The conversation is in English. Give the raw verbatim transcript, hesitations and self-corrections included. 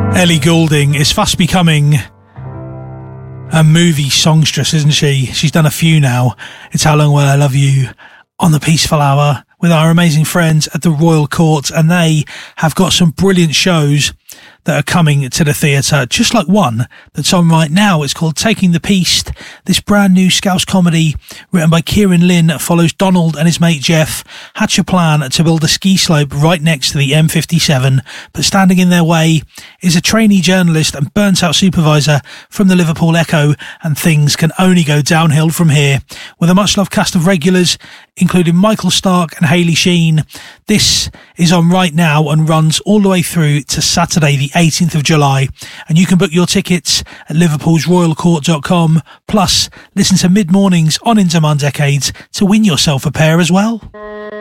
Ellie Goulding is fast becoming a movie songstress, isn't she? She's done a few now. It's How Long Will I Love You on the Peaceful Hour with our amazing friends at the Royal Court, and they have got some brilliant shows that are coming to the theatre, just like one that's on right now. It's called Taking the Peast. This brand new Scouse comedy written by Kieran Lynn follows Donald and his mate Jeff hatch a plan to build a ski slope right next to the M fifty-seven, but standing in their way is a trainee journalist and burnt out supervisor from the Liverpool Echo, and things can only go downhill from here. With a much loved cast of regulars including Michael Stark and Hayley Sheen, this is on right now and runs all the way through to Saturday the eighteenth of July, and you can book your tickets at liverpool's royal court dot com. Plus, listen to Mid Mornings on In Demand Decades to win yourself a pair as well.